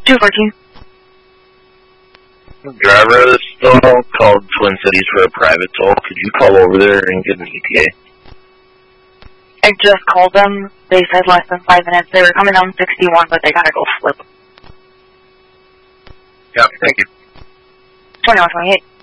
214. Driver of this stall called Twin Cities for a private toll. Could you call over there and get an ETA? I just called them. They said less than 5 minutes. They were coming on 61, but they gotta go flip. Yeah, thank you. 2128.